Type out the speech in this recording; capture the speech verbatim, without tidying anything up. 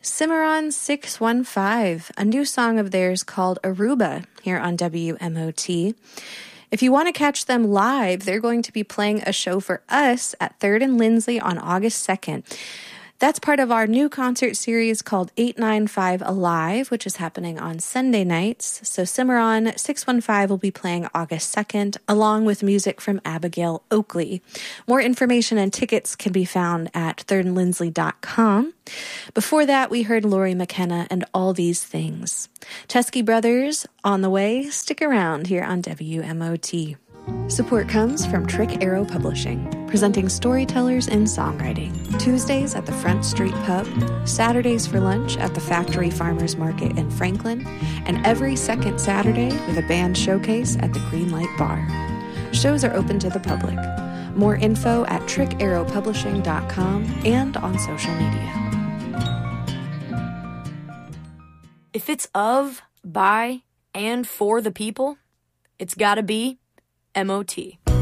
Cimarron six one five, a new song of theirs called Aruba here on W M O T. If you want to catch them live, they're going to be playing a show for us at third and Lindsley on August second. That's part of our new concert series called eight nine five Alive, which is happening on Sunday nights. So Cimarron six one five will be playing August second, along with music from Abigail Oakley. More information and tickets can be found at third and lindsley dot com. Before that, we heard Lori McKenna and All These Things. Chesky Brothers on the way. Stick around here on W M O T. Support comes from Trick Arrow Publishing, presenting storytellers in songwriting. Tuesdays at the Front Street Pub, Saturdays for lunch at the Factory Farmers Market in Franklin, and every second Saturday with a band showcase at the Greenlight Bar. Shows are open to the public. More info at trick arrow publishing dot com and on social media. If it's of, by, and for the people, it's gotta be M O T.